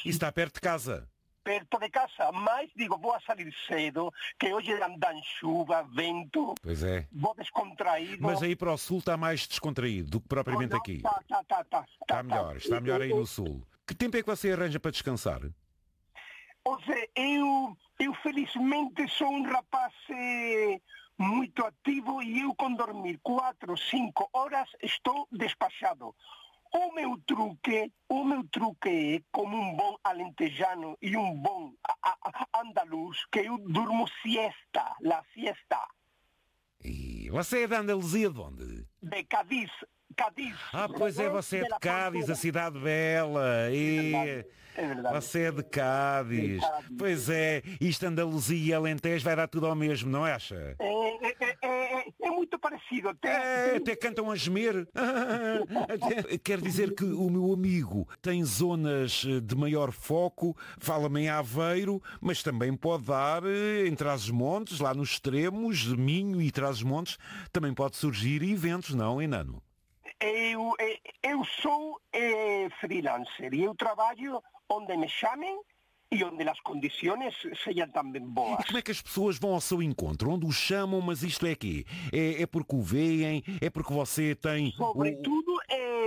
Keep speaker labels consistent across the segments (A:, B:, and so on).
A: E está perto de casa?
B: Perto de casa, mas digo, vou a sair cedo, que hoje andam chuva, vento,
A: Pois é.
B: vou descontraído.
A: Mas aí para o sul está mais descontraído do que propriamente aqui. Está melhor aí no sul. Que tempo é que você arranja para descansar?
B: Ou seja, eu felizmente sou um rapaz muito ativo e eu com dormir 4, 5 horas estou despachado. O meu truque é, como um bom alentejano e um bom andaluz, que eu durmo siesta, la siesta.
A: E você é da Andaluzia de onde?
B: De Cádiz.
A: Pois é, você é de Cádiz, a cidade bela.
B: É verdade.
A: Você é de Cádiz. Pois é, isto Andaluzia e Alentejo vai dar tudo ao mesmo, não acha?
B: É muito parecido.
A: Até cantam a gemer. Quer dizer que o meu amigo tem zonas de maior foco, fala-me em Aveiro, mas também pode dar em Trás-os-Montes, lá nos extremos, de Minho e Trás-os-Montes, também pode surgir eventos, não, Enano?
B: Eu sou freelancer e eu trabalho onde me chamem e onde as condições sejam também boas.
A: E como é que as pessoas vão ao seu encontro? Onde o chamam, mas isto é quê? É porque o veem? É porque você tem...
B: Sobretudo,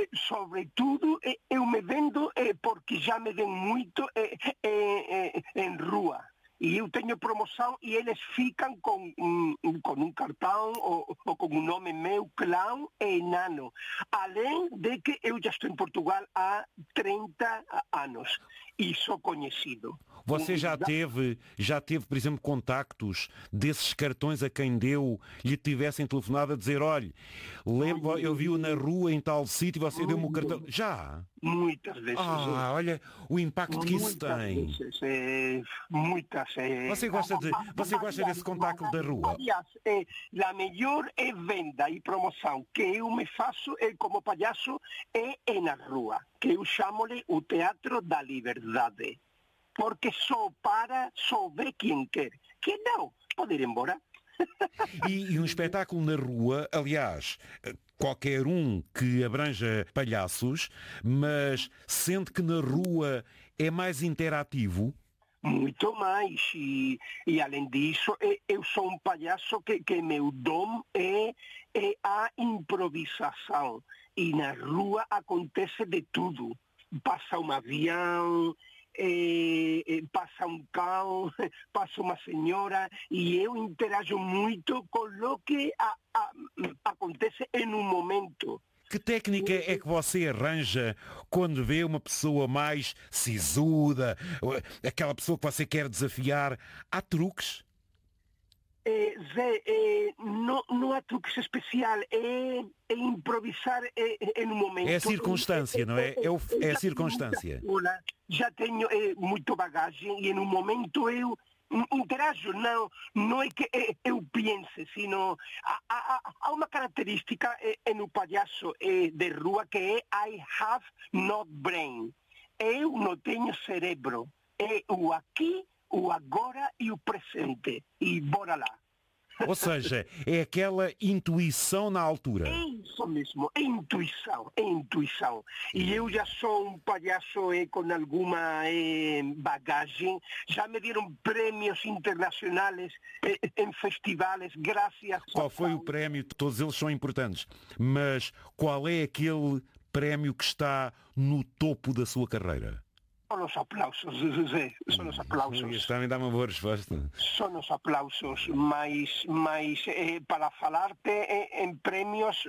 B: eu me vendo porque já me vem muito em rua. E eu tenho promoção e eles ficam com um cartão ou com o nome meu, Clown e Enano. Além de que eu já estou em Portugal há 30 anos e sou conhecido.
A: Você já teve, por exemplo, contactos desses cartões a quem deu, lhe tivessem telefonado a dizer, olha, eu vi-o na rua em tal sítio e você deu-me o cartão. Já?
B: Muitas vezes.
A: Olha o impacto que isso tem.
B: Muitas.
A: Você gosta desse contacto da rua?
B: Aliás, a melhor venda e promoção que eu me faço como palhaço é na rua, que eu chamo-lhe o Teatro da Liberdade. Porque só vê quem quer. Quem não, pode ir embora.
A: E um espetáculo na rua, aliás, qualquer um que abranja palhaços, mas sente que na rua é mais interativo?
B: Muito mais. E além disso, eu sou um palhaço que meu dom é a improvisação. E na rua acontece de tudo. Passa um avião... passa um cão, passa uma senhora e eu interajo muito com o que acontece em um momento.
A: Que técnica é que você arranja quando vê uma pessoa mais sisuda, aquela pessoa que você quer desafiar? Há truques?
B: Zé, não há truques especial, é improvisar em um momento.
A: É a circunstância, não é? É a circunstância.
B: Já tenho muito bagagem e em um momento eu interajo, não é que eu pense, sino há uma característica no palhaço de rua que é I have no brain. Eu não tenho cérebro. É o aqui, o agora e o presente. E bora lá.
A: Ou seja, é aquela intuição na altura.
B: É isso mesmo, é intuição. E eu já sou um palhaço com alguma bagagem. Já me deram prêmios internacionais em festivais, graças.
A: Qual foi o prémio? Todos eles são importantes. Mas qual é aquele prémio que está no topo da sua carreira?
B: São os aplausos, José, são os aplausos.
A: Isto também dá uma boa resposta.
B: São os aplausos, mas para falar-te em prémios,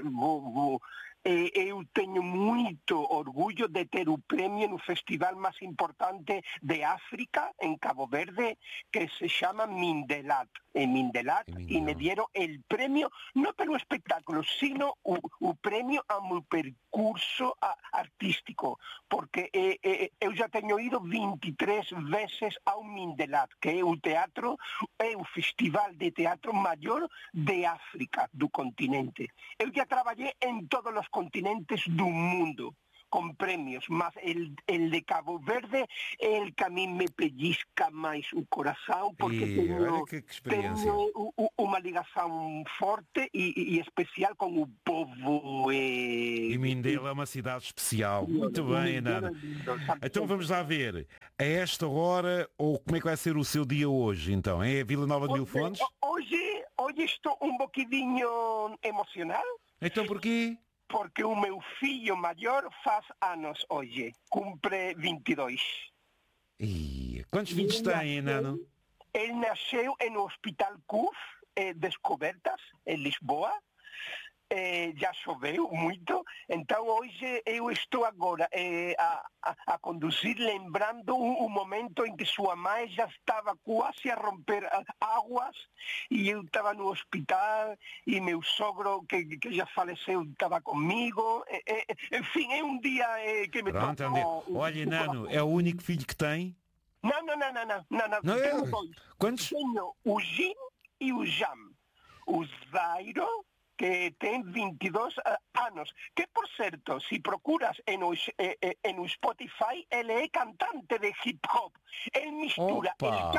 B: eu tenho muito orgulho de ter o prémio no festival mais importante de África, em Cabo Verde, que se chama Mindelat. E me dieron el premio, no pelo espectáculo, sino o premio a meu percurso artístico, porque eu já tenho ido 23 vezes ao Mindelat, que é o teatro, é o festival de teatro maior de África, do continente. Eu já trabalhei em todos os continentes do mundo, con premios, mas el de Cabo Verde é el que a mí me pellizca máis o corazón, porque
A: olha que experiência.
B: teño unha ligación forte e especial con o povo.
A: E Mindelo é uma cidade especial. Muito bem, Enano. Então vamos lá ver. A esta hora, ou como é que vai ser o seu dia hoje, então? É Vila Nova de Mil Fontes?
B: Hoje estou um bocadinho emocional.
A: Então porquê?
B: Porque o meu filho maior faz anos hoje, cumpre 22.
A: E quantos filhos tem, Enano?
B: Ele nasceu no Hospital CUF, Descobertas, em Lisboa. Já choveu muito, então hoje eu estou agora a conduzir lembrando um momento em que sua mãe já estava quase a romper águas e eu estava no hospital e meu sogro que já faleceu estava comigo. Enfim, é um dia que me
A: Pronto, olha, Enano, é o único filho que tem?
B: Não.
A: Não é?
B: Tenho dois.
A: Quantos?
B: Tenho o Jim e o Jam. O Zairo, que tem 22 anos, que por certo, se procuras no Spotify, ele é cantante de hip hop. Ele mistura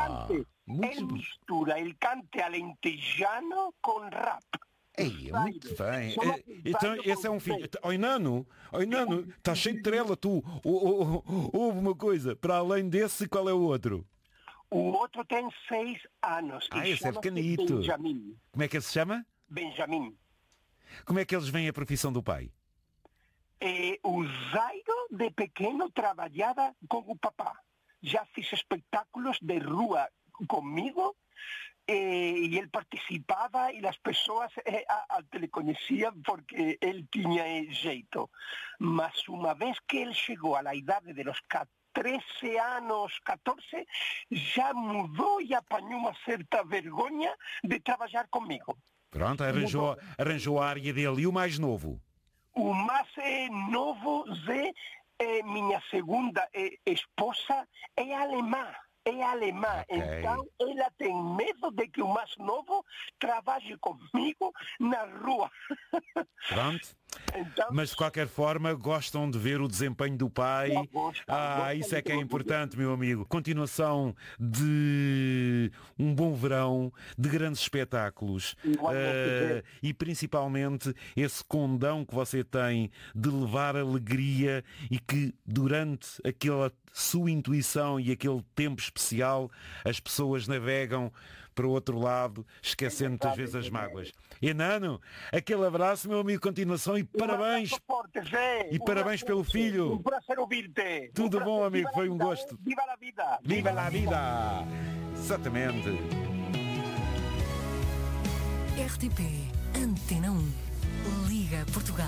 B: el cante alentejano com rap.
A: Ei, muito bem. Então esse é um filho. Oi, Nano, estás cheio de trela, tu. Houve uma coisa. Para além desse, qual é o outro?
B: O outro tem 6 anos.
A: Esse é pequenito.
B: Benjamin.
A: Como é que ele se chama?
B: Benjamin.
A: Como é que eles veem a profissão do pai?
B: O Zairo, de pequeno, trabalhava com o papá. Já fiz espetáculos de rua comigo e ele participava e as pessoas le conheciam porque ele tinha jeito. Mas uma vez que ele chegou à idade de los 13 anos, 14, já mudou e apanhou uma certa vergonha de trabalhar comigo.
A: Pronto, arranjou a área dele. E o mais novo?
B: O mais novo, Zé, minha segunda esposa, é alemã. Okay. Então ela tem medo de que o mais novo trabalhe comigo na rua.
A: Pronto. Então, mas de qualquer forma gostam de ver o desempenho do pai. Isso é que é importante, meu amigo. Continuação de um bom verão, de grandes espetáculos e principalmente esse condão que você tem de levar alegria e que durante aquela sua intuição e aquele tempo especial as pessoas navegam para o outro lado, esquecendo muitas vezes as mágoas. Enano, aquele abraço, meu amigo, continuação e parabéns. E parabéns pelo filho.
B: Um prazer ouvir-te.
A: Tudo bom, amigo, foi um gosto.
B: Viva a vida.
A: Viva a vida. Exatamente.
C: RTP Antena 1. Liga Portugal.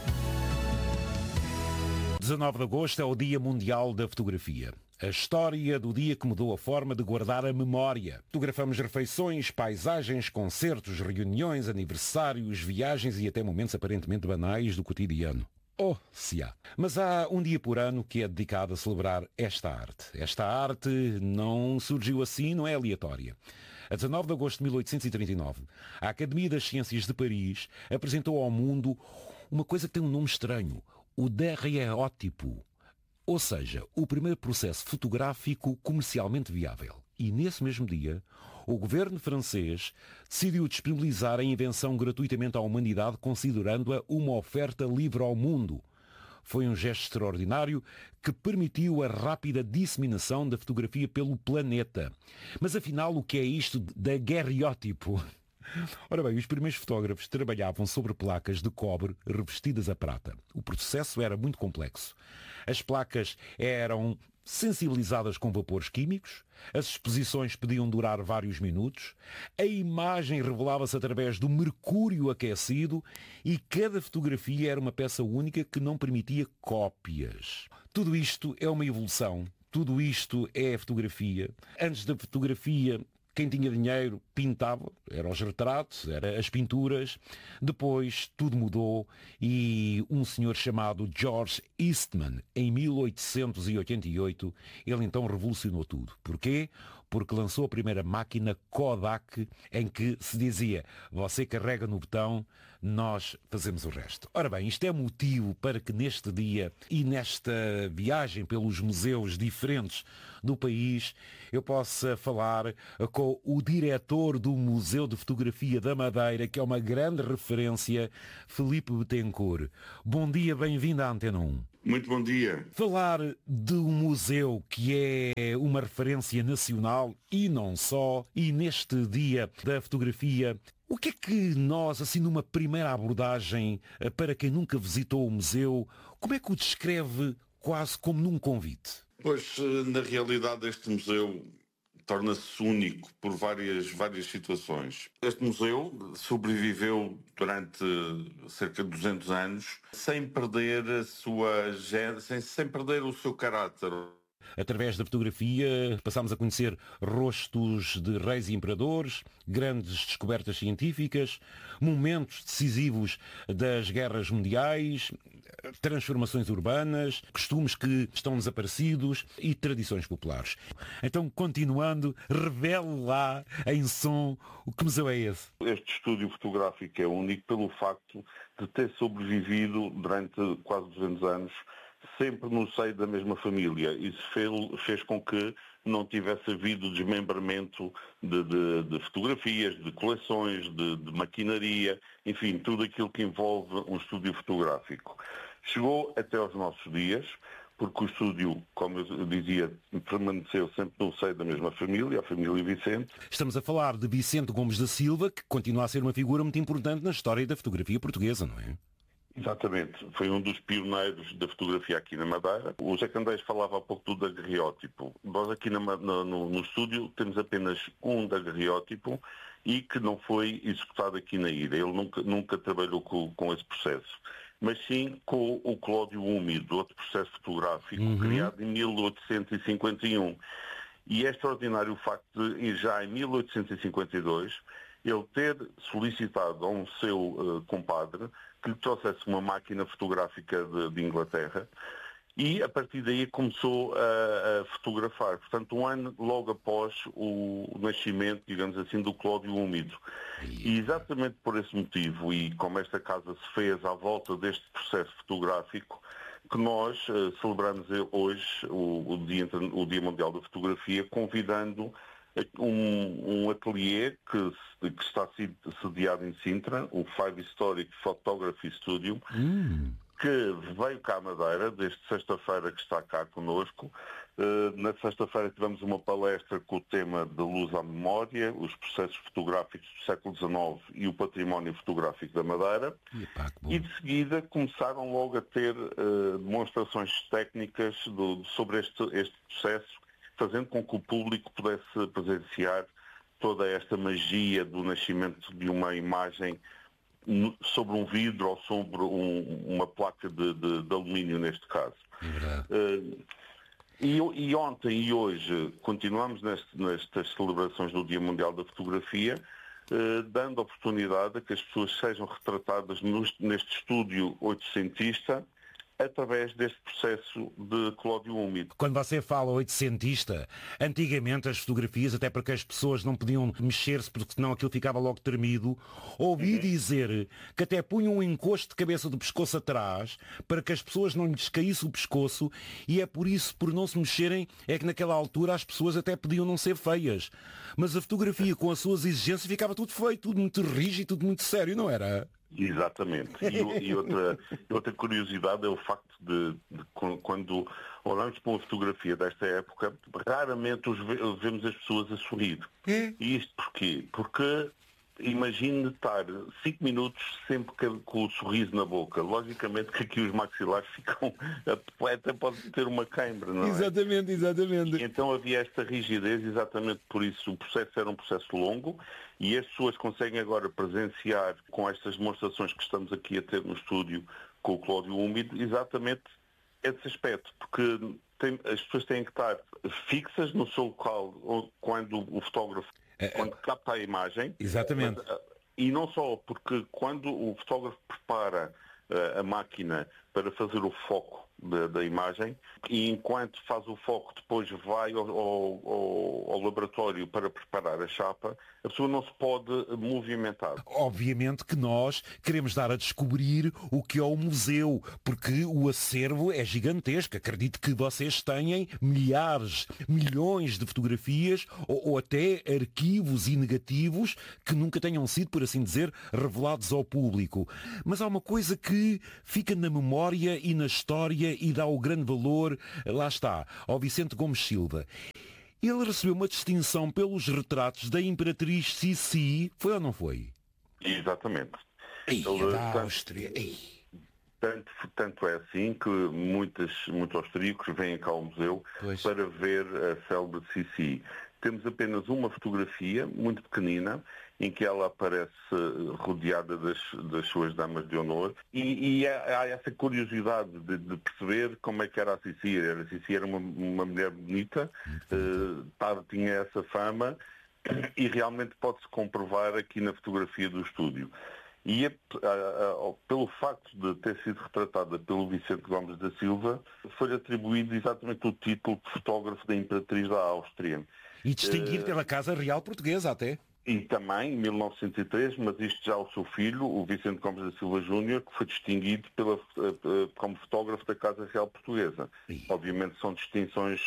A: 19 de agosto é o Dia Mundial da Fotografia. A história do dia que mudou a forma de guardar a memória. Fotografamos refeições, paisagens, concertos, reuniões, aniversários, viagens e até momentos aparentemente banais do cotidiano. Se há. Mas há um dia por ano que é dedicado a celebrar esta arte. Esta arte não surgiu assim, não é aleatória. A 19 de agosto de 1839, a Academia das Ciências de Paris apresentou ao mundo uma coisa que tem um nome estranho, o daguerreótipo. Ou seja, o primeiro processo fotográfico comercialmente viável. E nesse mesmo dia, o governo francês decidiu disponibilizar a invenção gratuitamente à humanidade, considerando-a uma oferta livre ao mundo. Foi um gesto extraordinário que permitiu a rápida disseminação da fotografia pelo planeta. Mas afinal, o que é isto de daguerreótipo? Ora bem, os primeiros fotógrafos trabalhavam sobre placas de cobre revestidas a prata. O processo era muito complexo. As placas eram sensibilizadas com vapores químicos, as exposições podiam durar vários minutos, a imagem revelava-se através do mercúrio aquecido e cada fotografia era uma peça única que não permitia cópias. Tudo isto é uma evolução, tudo isto é a fotografia. Antes da fotografia, quem tinha dinheiro pintava, eram os retratos, eram as pinturas. Depois tudo mudou e um senhor chamado George Eastman, em 1888, ele então revolucionou tudo. Porquê? porque lançou a primeira máquina Kodak em que se dizia: você carrega no botão, nós fazemos o resto. Ora bem, isto é motivo para que neste dia e nesta viagem pelos museus diferentes do país eu possa falar com o diretor do Museu de Fotografia da Madeira, que é uma grande referência, Filipe Betancourt. Bom dia, bem-vindo à Antena 1.
D: Muito bom dia.
A: Falar de um museu que é uma referência nacional e não só, e neste dia da fotografia, o que é que nós, assim numa primeira abordagem, para quem nunca visitou o museu, como é que o descreve quase como num convite?
D: Pois, na realidade, este museu torna-se único por várias situações. Este museu sobreviveu durante cerca de 200 anos sem perder sem perder o seu caráter.
A: Através da fotografia passámos a conhecer rostos de reis e imperadores, grandes descobertas científicas, momentos decisivos das guerras mundiais, transformações urbanas, costumes que estão desaparecidos e tradições populares. Então, continuando, revele lá em som o que museu é esse.
D: Este estúdio fotográfico é único pelo facto de ter sobrevivido durante quase 200 anos sempre no seio da mesma família. Isso fez com que não tivesse havido desmembramento de fotografias, de coleções, de maquinaria, enfim, tudo aquilo que envolve um estúdio fotográfico. Chegou até aos nossos dias, porque o estúdio, como eu dizia, permaneceu sempre no seio da mesma família, a família Vicente.
A: Estamos a falar de Vicente Gomes da Silva, que continua a ser uma figura muito importante na história da fotografia portuguesa, não é?
D: Exatamente, foi um dos pioneiros da fotografia aqui na Madeira. O José Candeias falava há pouco do daguerreótipo. Nós aqui no estúdio temos apenas um daguerreótipo e que não foi executado aqui na ilha. Ele nunca trabalhou com esse processo, mas sim com o Clódio Úmido, outro processo fotográfico criado em 1851. E é extraordinário o facto de, já em 1852, ele ter solicitado a um seu compadre que lhe trouxesse uma máquina fotográfica de Inglaterra e a partir daí começou a fotografar. Portanto, um ano logo após o nascimento, digamos assim, do Clódio Úmido. E exatamente por esse motivo, e como esta casa se fez à volta deste processo fotográfico, que nós celebramos hoje o Dia Mundial da Fotografia, convidando um ateliê que está sediado em Sintra, o Five Historic Photography Studio, que veio cá à Madeira, desde sexta-feira que está cá connosco. Na sexta-feira tivemos uma palestra com o tema de luz à memória, os processos fotográficos do século XIX e o património fotográfico da Madeira. E de seguida começaram logo a ter demonstrações técnicas sobre este processo, fazendo com que o público pudesse presenciar toda esta magia do nascimento de uma imagem sobre um vidro ou sobre uma placa de alumínio, neste caso. E ontem e hoje continuamos nestas celebrações do Dia Mundial da Fotografia, dando oportunidade a que as pessoas sejam retratadas neste estúdio oitocentista, através deste processo de Clódio Úmido.
A: Quando você fala oitocentista, antigamente as fotografias, até porque as pessoas não podiam mexer-se porque senão aquilo ficava logo tremido, ouvi dizer que até punham um encosto de cabeça do pescoço atrás para que as pessoas não lhes caísse o pescoço, e é por isso, por não se mexerem, é que naquela altura as pessoas até podiam não ser feias. Mas a fotografia, com as suas exigências, ficava tudo feio, tudo muito rígido, tudo muito sério, não era?
D: Exatamente. E outra curiosidade é o facto de quando olhamos para uma fotografia desta época, raramente vemos as pessoas a sorrir. E isto porquê? Porque imagine estar 5 minutos sempre com o sorriso na boca. Logicamente que aqui os maxilares ficam... Até pode ter uma cãibra, não é?
A: Exatamente.
D: Então havia esta rigidez, exatamente por isso o processo era um processo longo, e as pessoas conseguem agora presenciar com estas demonstrações que estamos aqui a ter no estúdio com o Clódio Úmido, exatamente esse aspecto, porque as pessoas têm que estar fixas no seu local quando o fotógrafo quando capta a imagem.
A: Exatamente.
D: E não só, porque quando o fotógrafo prepara a máquina para fazer o foco da imagem, e enquanto faz o foco depois vai ao laboratório para preparar a chapa, a pessoa não se pode movimentar.
A: Obviamente que nós queremos dar a descobrir o que é o museu, porque o acervo é gigantesco. Acredito que vocês tenham milhares, milhões de fotografias ou até arquivos e negativos que nunca tenham sido, por assim dizer, revelados ao público. Mas há uma coisa que fica na memória e na história e dá o grande valor, lá está, ao Vicente Gomes Silva. Ele recebeu uma distinção pelos retratos da Imperatriz Sissi, foi ou não foi?
D: Exatamente.
A: Da Áustria.
D: Tanto é assim que muitos austríacos vêm cá ao museu para ver a célebre Sissi. Temos apenas uma fotografia, muito pequenina, em que ela aparece rodeada das suas damas de honor, e há essa curiosidade de perceber como é que era a Sissi. A Sissi era uma mulher bonita, tinha essa fama, e realmente pode-se comprovar aqui na fotografia do estúdio. E pelo facto de ter sido retratada pelo Vicente Gomes da Silva, foi atribuído exatamente o título de fotógrafo da Imperatriz da Áustria.
A: E distinguir pela Casa Real Portuguesa até.
D: E também, em 1903, mas isto já o seu filho, o Vicente Gomes da Silva Júnior, que foi distinguido como fotógrafo da Casa Real Portuguesa. Obviamente são distinções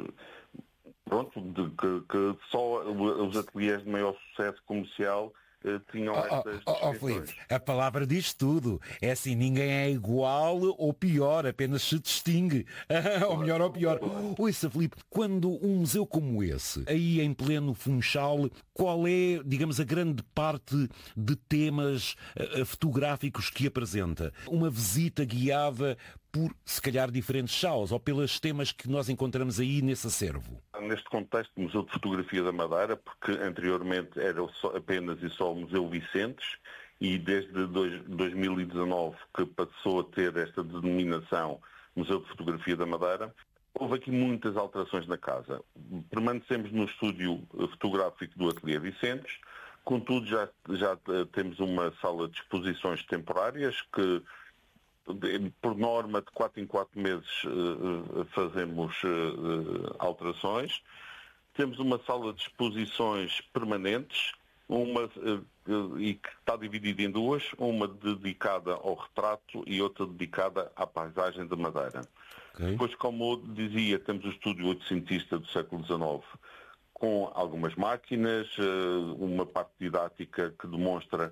D: que só os ateliês de maior sucesso comercial tinham estas distinções.
A: Filipe, a palavra diz tudo. É assim, ninguém é igual ou pior, apenas se distingue. Ou melhor ou pior. Ouça, Filipe, quando um museu como esse, aí em pleno Funchal, qual é, digamos, a grande parte de temas fotográficos que apresenta? Uma visita guiada por, se calhar, diferentes salas ou pelos temas que nós encontramos aí nesse acervo?
D: Neste contexto, o Museu de Fotografia da Madeira, porque anteriormente era apenas e só o Museu Vicentes, e desde 2019 que passou a ter esta denominação Museu de Fotografia da Madeira, houve aqui muitas alterações na casa. Permanecemos no estúdio fotográfico do Ateliê Vicentes, contudo já temos uma sala de exposições temporárias que, por norma, de 4 em 4 meses fazemos alterações. Temos uma sala de exposições permanentes, e que está dividida em duas, uma dedicada ao retrato e outra dedicada à paisagem da Madeira.
A: Okay.
D: Depois, como eu dizia, temos o estúdio oitocentista do século XIX, com algumas máquinas, uma parte didática que demonstra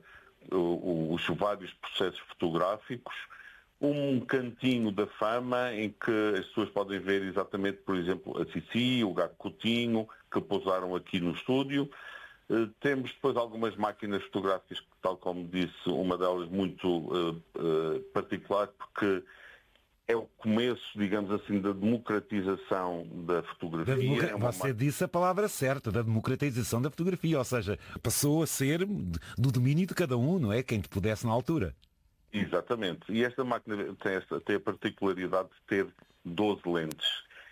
D: os vários processos fotográficos, um cantinho da fama em que as pessoas podem ver exatamente, por exemplo, a Sissi, o Gago Coutinho, que pousaram aqui no estúdio. Temos depois algumas máquinas fotográficas, tal como disse, uma delas muito particular, porque é o começo, digamos assim, da democratização da fotografia.
A: Você disse a palavra certa, da democratização da fotografia, ou seja, passou a ser do domínio de cada um, não é? Quem pudesse na altura.
D: Exatamente. E esta máquina tem a particularidade de ter 12 lentes.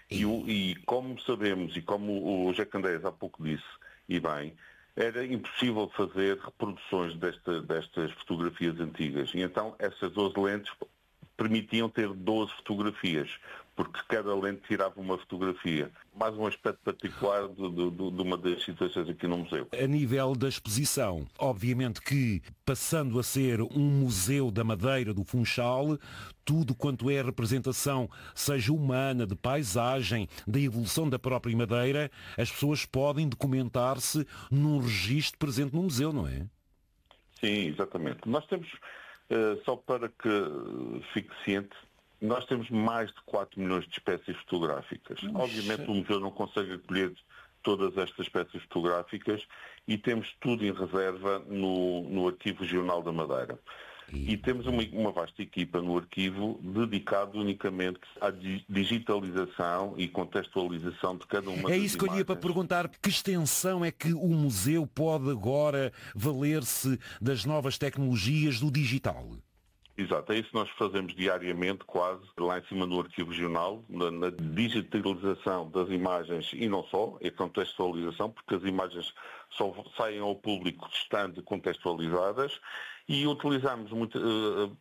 D: E como sabemos, e como o Jacandés há pouco disse, e bem, era impossível fazer reproduções destas fotografias antigas. E então essas 12 lentes permitiam ter 12 fotografias, porque cada lente tirava uma fotografia. Mais um aspecto particular de uma das situações aqui no museu.
A: A nível da exposição, obviamente que, passando a ser um museu da Madeira, do Funchal, tudo quanto é representação, seja humana, de paisagem, da evolução da própria Madeira, as pessoas podem documentar-se num registro presente no museu, não é?
D: Sim, exatamente. Nós temos, só para que fique ciente, nós temos mais de 4 milhões de espécies fotográficas. Obviamente o museu não consegue acolher todas estas espécies fotográficas e temos tudo em reserva no Arquivo Regional da Madeira. E temos uma vasta equipa no arquivo dedicada unicamente à digitalização e contextualização de cada uma das imagens.
A: É isso que eu ia para perguntar, que extensão é que o museu pode agora valer-se das novas tecnologias do digital?
D: Exato, é isso que nós fazemos diariamente, quase, lá em cima no Arquivo Regional, na digitalização das imagens e não só, a contextualização, porque as imagens só saem ao público estando contextualizadas, e utilizamos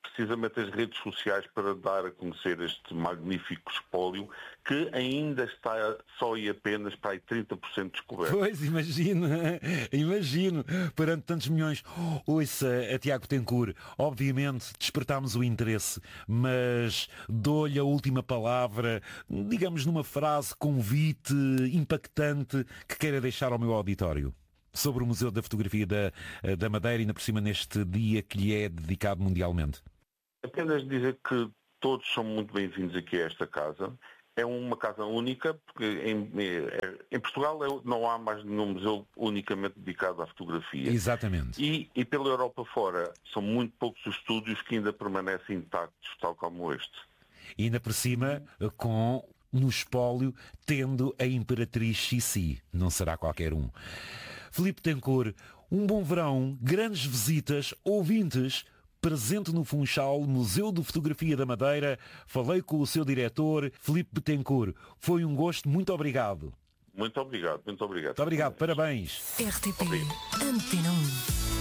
D: precisamente as redes sociais para dar a conhecer este magnífico espólio que ainda está só e apenas para aí 30% descoberto.
A: Pois, imagino, perante tantos milhões. Ouça, Tiago Tencourt, obviamente despertámos o interesse, mas dou-lhe a última palavra, digamos numa frase convite, impactante, que queira deixar ao meu auditório sobre o Museu da Fotografia da Madeira, ainda por cima neste dia que lhe é dedicado mundialmente.
D: Apenas dizer que todos são muito bem-vindos aqui a esta casa. É uma casa única, porque em Portugal não há mais nenhum museu unicamente dedicado à fotografia.
A: Exatamente.
D: E pela Europa fora, são muito poucos os estúdios que ainda permanecem intactos, tal como este.
A: E ainda por cima, no espólio, tendo a Imperatriz Sissi. Não será qualquer um. Filipe Tencourt, um bom verão, grandes visitas, ouvintes, presente no Funchal, Museu de Fotografia da Madeira. Falei com o seu diretor, Filipe Tencourt. Foi um gosto, muito obrigado.
D: Muito obrigado.
A: Muito obrigado, parabéns.
C: RTP Antena 1.